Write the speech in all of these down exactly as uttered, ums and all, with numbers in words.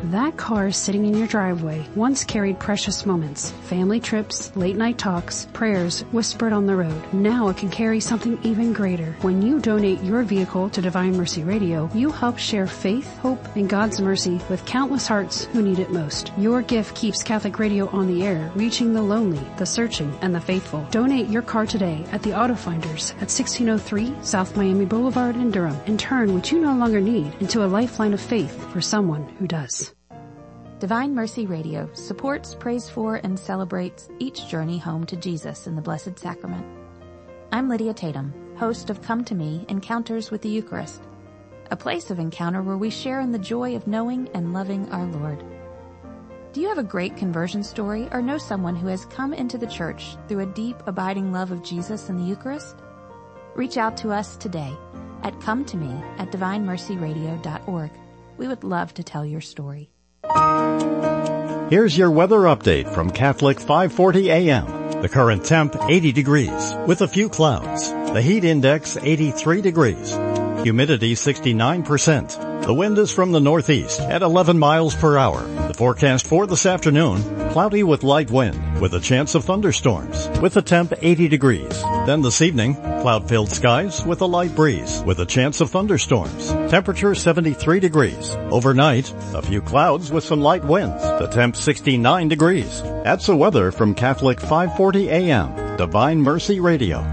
That car sitting in your driveway once carried precious moments, family trips, late night talks, prayers whispered on the road. Now it can carry something even greater. When you donate your vehicle to Divine Mercy Radio, you help share faith, hope, and God's mercy with countless hearts who need it most. Your gift keeps Catholic Radio on the air, reaching the lonely, the searching, and the faithful. Donate your car today at the Auto Finders at sixteen oh three South Miami Boulevard in Durham and turn what you no longer need into a lifeline of faith for someone who does. Divine Mercy Radio supports, prays for, and celebrates each journey home to Jesus in the Blessed Sacrament. I'm Lydia Tatum, host of Come to Me, Encounters with the Eucharist, a place of encounter where we share in the joy of knowing and loving our Lord. Do you have a great conversion story or know someone who has come into the church through a deep, abiding love of Jesus and the Eucharist? Reach out to us today at come to me at divine mercy radio dot org. We would love to tell your story. Here's your weather update from Catholic five forty A M. The current temp eighty degrees with a few clouds. The heat index eighty-three degrees. Humidity sixty-nine percent. The wind is from the northeast at eleven miles per hour. The forecast for this afternoon, cloudy with light wind with a chance of thunderstorms with a temp eighty degrees. Then this evening, cloud-filled skies with a light breeze with a chance of thunderstorms. Temperature seventy-three degrees. Overnight, a few clouds with some light winds. The temp sixty-nine degrees. That's the weather from Catholic five forty A M, Divine Mercy Radio.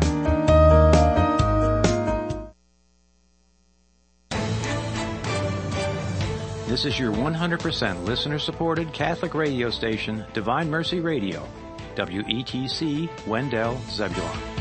This is your one hundred percent listener-supported Catholic radio station, Divine Mercy Radio, W E T C, Wendell, Zebulon.